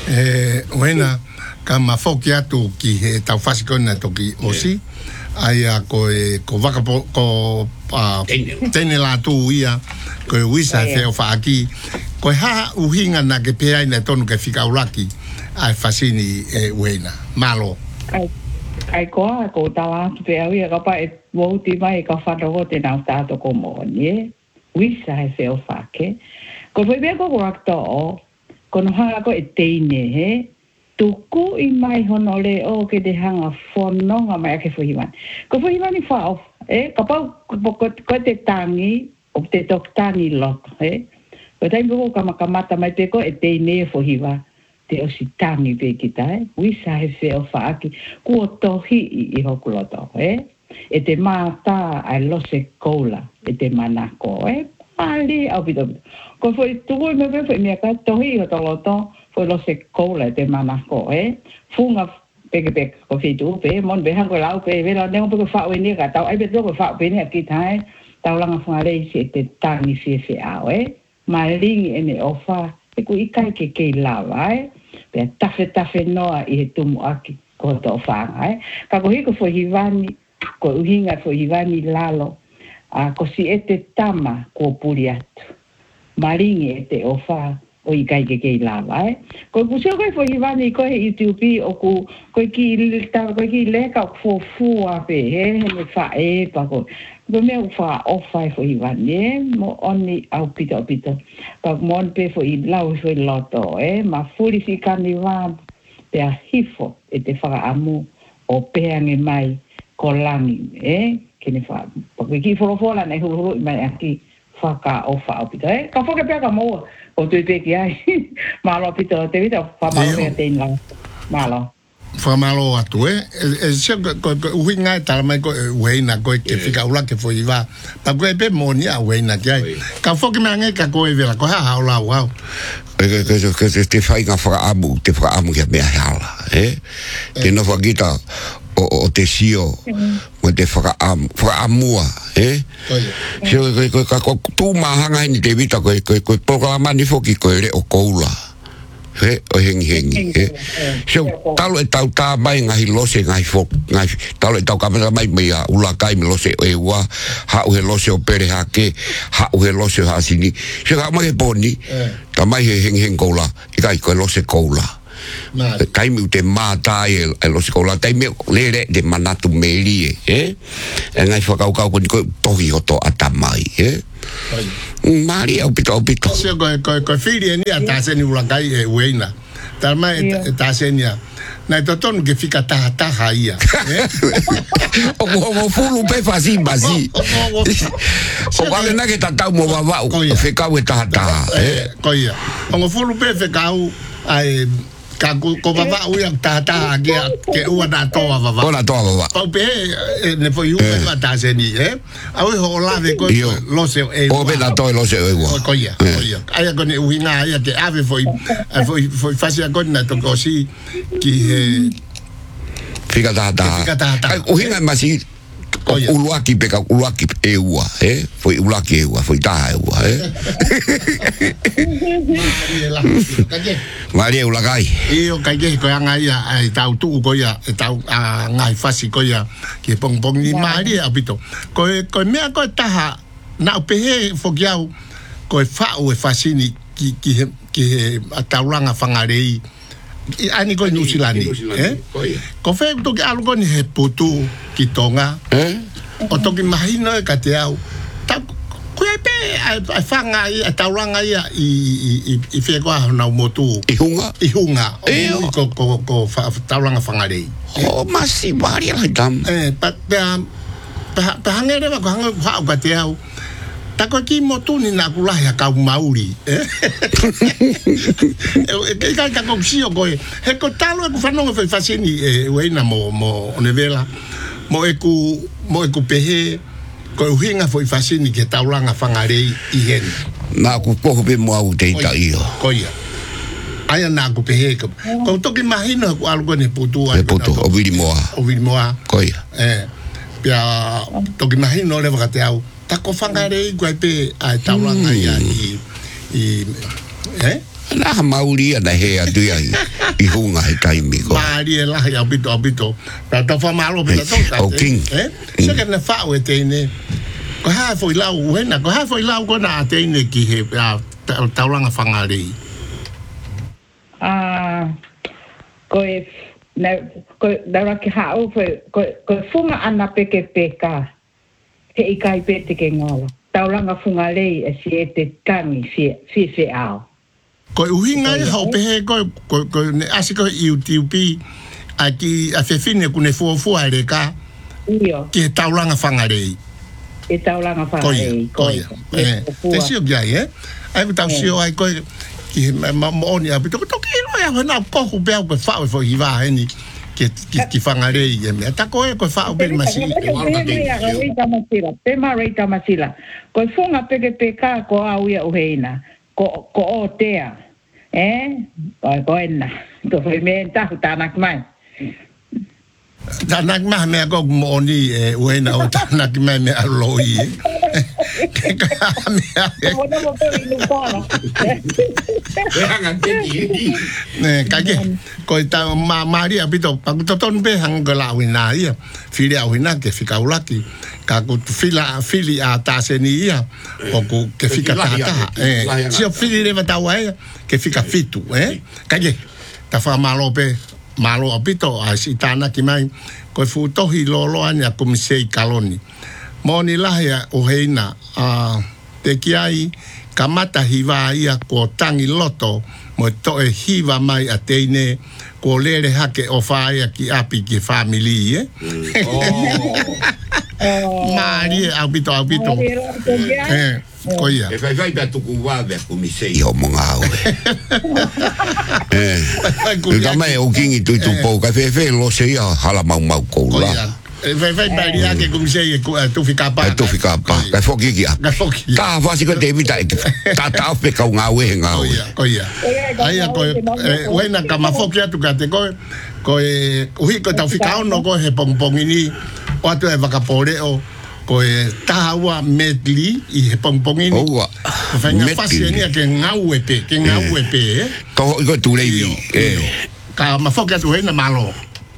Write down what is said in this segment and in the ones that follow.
Oena kama foki atu ki he tau fasikona toki osi aia ko waka ko tene la tu ia ko wisa se o faaki ko ha uhinga na ke pea ina tonu ke fika ulaki ai fasini wena malo ai ko tawa tu pea ia ka pa e woti mai ka whanau te nau tato ko mo nie wisa se o faake ko be ko wakto ko no ha ko e teine he tuku i mai honole o ke de hanga fono mai ke fuhiman ko fuhiman i fa ka pa ko te tangi o te toktani lot ko tai mo ka makamata mai te ko e teine fuhiwa te o si tangi pe kita wisa he se o fa aki ku tohi i hokuloto e te mata ai lo se kola e te manako ali au bido ko foi tuku me foi me ka tohi o toloto foi lo se kola te manako funga peke ko fitu pe mon be hango lau pe ve lo nengo pe fa we ni ka tau ai be to ko fa pe ni ki tai tau langa funga le se te tangi se a maling ene ofa e ku ikai ke lava pe tafe noa i he tumu aki ko to fa ka ko hiko foi hivani ko uhinga foi hivani lalo ko si ete tama ko puri atu maringi ete ofa o i kai ke lava ko pusio ko foi hivani ko he YouTube o ko ki le ka fu ape me fa pa ko me fa ofa foi hivani mo oni au pito pa mon pe foi lau foi loto ma furi si kaniva pe a hifo ete fa amu o pe ange mai ko langi kini fa porque ki fora na hulu mai aqui faka ofa opita ka foka pe ka mo o tu pe ki ai malo pito te vita fa malo pe ten la malo fa malo atu se ko winga tal mai ko weina ko ke fika ula ke foi va pa ko pe monia weina kai ka foka me ngai ka ko e vela ko ha la wow que te fai ka fra amu ke me hala que no fa gita o te sio mo te fra amua se ko tu mahanga ni te vita ko programa ni foki ko le o koula o hengi so talo e tau ta mai ngai lose ngai fok ngai talo e tau kamera mai mea ula kai me lose e wa ha o lose o pere ha ke ha o lose ha sini se ha mai boni ta mai hengi koula i kai ko lose koula kai mi te mata e lo sikola tai me lere de manatu meli ngai fa ka ko tohi hoto atamai mari au pito se ko fili ni ata se ni ulangai e weina talma ta se ni na toton ke fika ta ia o fulu pe fasi basi o vale na ke tata mo baba o fika we ta ko ia o fulu pe fika ai ka ko baba u yang tata ke u na toa baba ona toa baba o pe ne foi u ta se ni au ho la de ko lo se o be na toa lo se ko ia ai ko ne u hinga ai ke ave foi fasi ko na to ko si ki fica tata o hinga masi uluaki peka uluaki eua foi uluaki eua foi ta eua Maria ulakai io kai ko anga ia ai tau tu ko ia tau ngai fasi ko ia ki pong ni Maria apito ko me ko ta na pe fogiau ko fa o fasini ki ataulanga fangarei ani ko New Zealand ko fe to ke algo ni he putu ki tonga o to ki mahino ka te au ta ko pe a fanga i tauranga i fe ko na motu i hunga ko tauranga fangare o masi bari la dam pa hangere ba ko hanga ka te au ta ko ki motu ni na kula ya ka mauri ke ka ko sio ko he ko talo ko fa no fe fasini weina mo ne vela mo eku pehe ko hinga foi fasini ke taulanga fangarei i hen na ku ko be mo au te ta io ko ia ai na ku pehe ko to ki mahino ko algo ne putu o vidi moa ko ia pia to ki mahino le va te au ta ko fangarei ko pe ai taulanga ia i Na mauri ana he atu ai. I hunga he taimi ko. Maari la ya bito. Ta fa malo bito ta. O king. Se que na fa o tene. Ko ha foi la uena, ko ha foi la ko na tene ki he tauranga whangarei. Ko ki hao ko funga ana peke peka. Te ikai pete ke ngola. Tauranga whangarei e si e te tangi fi ao. Ko uhinga e hau pehe ko ne asiko UTP aki a fefine kune fuafua e reka. Iyo. Ki he tauranga whangarei. E tauranga whangarei. Koia. Te sio kiai, Ai tau sio ai koe ki maoni a pito. Toki ilo ya hana kohu bea koe whao e fo hiwa heni ki whangarei e mea. Ta koe koe whao bea masi. Pema reita masila. Koe funga peke peka ko au ia uheina. Ko o tea. Ko ena. Ko foi mea tahu tanak mai. Tanak mai mea ko maoni e uheina o tanak mai mea loi. Kage ko ta Maria pito pakuton be hang galawina ia filia wina ke fika ulaki ka ku fili a taseni ia o ku ke fika tata sio fili le matawa ke fika fitu kage ta fa malo apito a sitana ki mai ko fu tohi lolo anya kumisei kaloni moni lahia o heina te kiai kamata hiva ia ko tangi loto mo to e hiva mai a teine ko lere hake o faia ki api ki family Mari abito koia e fai da tu kuwa be kumisei ho monga da mai o kingi tu po ka fe lo se ia hala mau ko la vai baria che come sei tu fica pa ka foki ki ta fa si ko te vita ta pe ka nga we nga koia ai ko wena kama foki tu ka te ko uhi ko ta fica no ko he pompongini o tu e vakapore o ko tawa medli I he pompongini fa nga fasi ni ke ngawe pe ko tu levi kama foki tu wena malo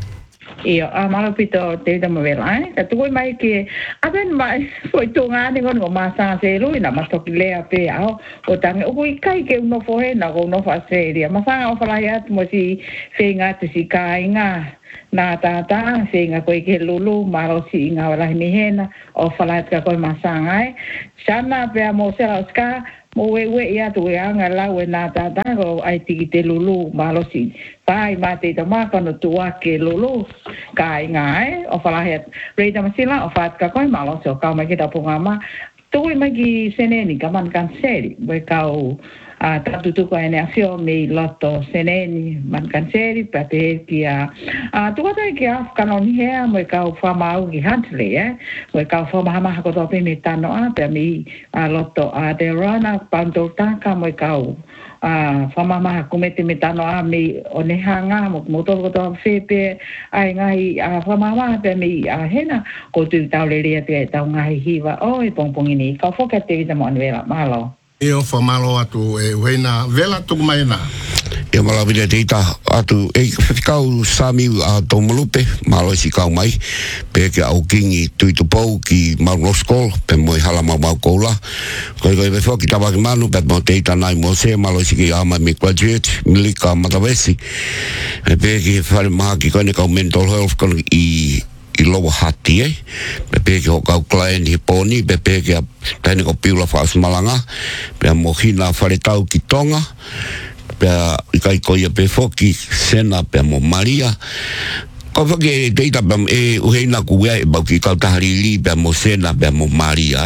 Iyo, malo pito te da mavela, Tatuoi mai ke aben mai foi tunga ni ngon masa se lu ina masto lea pe ao o tangi o kui kai ke no fohe na go no fa seria. Masa o fala ya mo si fenga te si kai nga na tata fenga ko ke lulu maro si nga wala ni hena o fala ka ko masa ngai. Sana pe mo se ska mo we ia tu anga la we na tata go ai tiki te lulu malo si pai mate ta ma kono tua ke lulu kai ngai o fala het reita masila o fat ka koi malo so ka mai kita pungama tu mai ki seneni kaman kan seri we kau tatu tu ko ene afio me lotto seneni man kan seri pate kia tu ko tai kia kanon he mo kau fa mau ki hantle we kau fa ma ko to pe me tano pe mi lotto de rana panto ta ka mo kau fa mama komete metano a mi one hanga mo to ko to fepe ai ngai fa mama pe mi hena ko tu tauleria te tau ngai hiva oi pongpongini ka foka te vita mo vela malo io fa malo atu e wena vela tu mai na e mala vile teita atu e kau sami a tomulupe malo si kau mai pe ke au kingi tu pau ki malo skol pe moi hala mau kola ko be fo ki taba manu pe mo teita nai mo se malo si ki ama mi graduate milika matavesi pe ki fa ma ki ko ne kau mental health ko I lowa hati pe ke ho kau client hiponi pe ke tani ko piula fa malanga pe mo hina fa le tau ki tonga pe kai ko ia pe foki sena pe mo Maria ko foki deita pe uheina ku e ba ki ka tahari pe mo sena pe mo Maria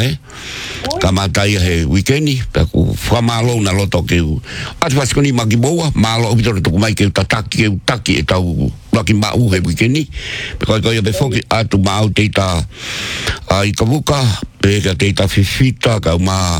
kamatai he weekendi pe ku fa malo na loto ke at pas ko ni magi boa malo bitor to mai ke taki e tau laki ma u he weekendi pe ko ia pe foki atu ma au deita ai ka buka pe ka deita fifita ka ma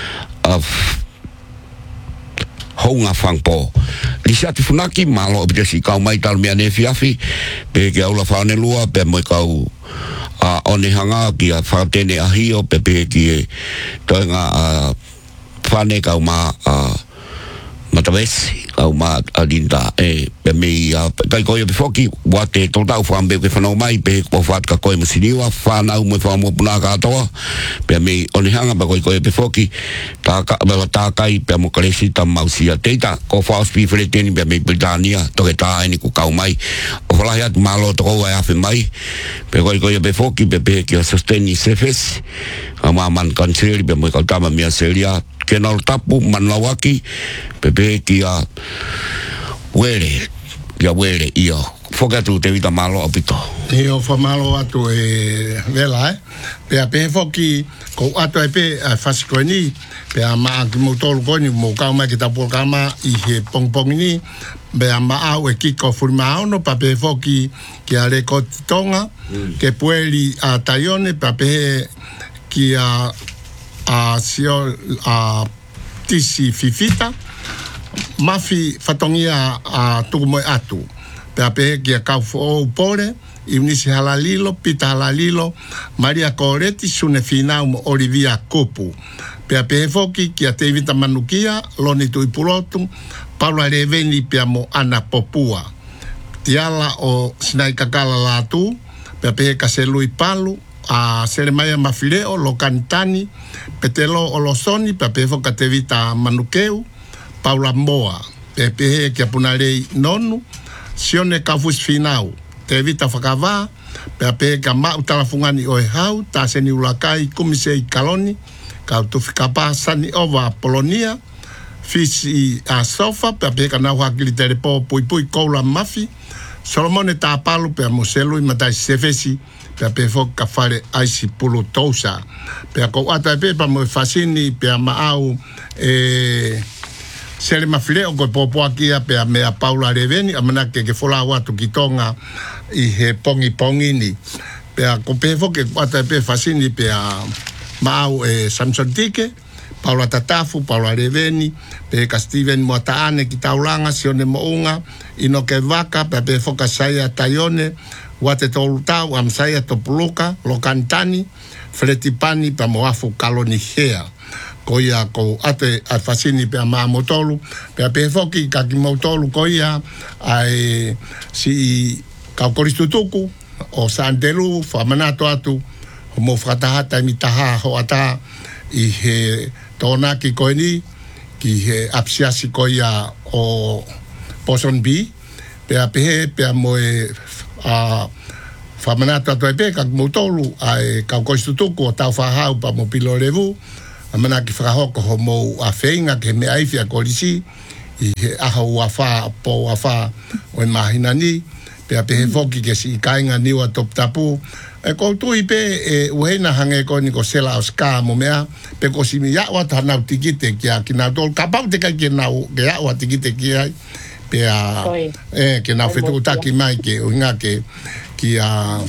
honga fangpo lisa tu funaki malo obje si kau mai tal mia ne fiafi pe ke aula fa ne lua pe mo kau one hanga ki a fa tene a hio pe ki to nga fa ne kau ma matawesi au ma alinda pe me kai ko be foki wate to tau fa be fa no mai pe ko fa ka ko musini wa fa na mo fa mo puna ka to pe me oni hanga ba ko be foki ta ka ba ta kai pe mo kresi ta mausia teita ko fa spi fleteni pe me Britania to ke ta ni ku ka mai o fa ya malo to wa ya fe mai pe ko be foki pe ki sosteni sefes ama man kanseri pe mo ka ta ma mia seria kenal tapu manlawaki pepe kia wele ia foka tu te vita malo apito io fa malo atu vela pe pe foki ko atu pe fasiko ni pe ama ki motor ko ni mo ka ma ki ta por kama i he pong ni be ama au ki ko furma no pa pe foki ki ale ko tonga ke pueli a tayone pa pe ki sio tisi fifita mafi fatongia tukumoe atu pe kia kau pole iunisi halalilo pita halalilo Maria Coreti sune finau mo Olivia Kopu pe foki kia te vita manukia loni tu ipulotu Paula Reveni pe mo Ana Popua tiala o sinai kakala latu pe kaselui palu Seremaya Mafileo lo Cantani petelo olosoni papefo katevita manukeu Paula Moa pepe que apunarei nonu sione kafus finau tevita fakava pepe kama utalafungani oehau taseni ulakai kumisei kaloni kautu fikapa sani ova Polonia fisi sofa pepe kana hakili telepo pui koula mafi Solomone tapalu pe moselu matai sefesi pe fo ka fare aisi pulu tousa pe ko ata pe pa mo fasini pe maau sele mafile o ko popo aki pe me a Paula Reveni amana ke fola watu kitonga i he pongi ni pe ko pe fo ke ata pe fasini pe maau Samson Tike Paula Tatafu Paula Reveni pe ka Steven Motaane ki taulanga sione mounga ino ke vaka pe fo ka saya tayone wate tolu tau am saya topuluka lo Cantani fletipani pa moafu kaloni hea ko ia ko ate a fasini pe ma motolu pe foki ka ki motolu ko ia ai si ka koristutuku o sandelu fa manato atu mo fratahata mitaha ho ata i he tona ki ko ni ki he apsiasi ko ia o poson B pe mo famanata to pe ka motolu ai ka koistutuku o tau fahau pa mo pilorevu amana ki frahoko ho mo afenga ke me aifia kolisi i aha wafa po wafa o imahinani pe foki ke si kainga niwa top tapu ko tu ipe uena hange ko ni ko sela oska mo mea pe ko si mi ya wa tana tikite kia kina tol kapau te ka kina o ke ya wa tikite kia pe ke na fetu taki mai ke unga ke kia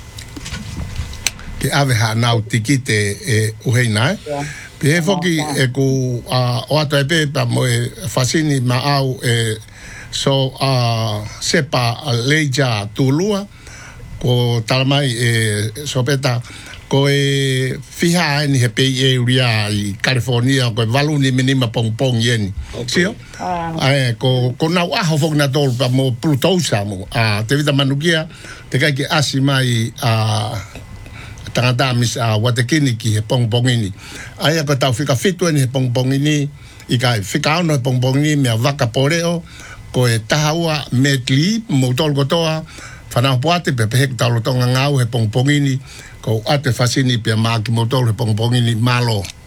ke ave ha nau tikite uheina pe foki ku o ata pe pa mo fasini ma au so sepa leja tulua ko talamai sopeta ko fiha ni he pe uria i California ko valuni minima pong yen sio ko na wa ho fok na tol pa mo plutosa mo te vita manukia te kai ke asimai tangata mis watekini ki he pong ini ai ko tau fika fitu ni he pong ini i kai fika no pong ini me vaka poreo ko tahaua metli mo tol gotoa fana poate pe hek tau tonga ngau he pong ini ko ate fasini pe ma ki mo tol he pong ini malo